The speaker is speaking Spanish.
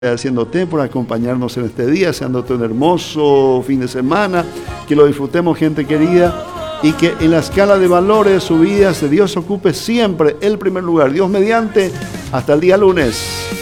Agradeciéndote por acompañarnos en este día, deseándote un hermoso fin de semana, que lo disfrutemos, gente querida, y que en la escala de valores de su vida, Dios ocupe siempre el primer lugar. Dios mediante, hasta el día lunes.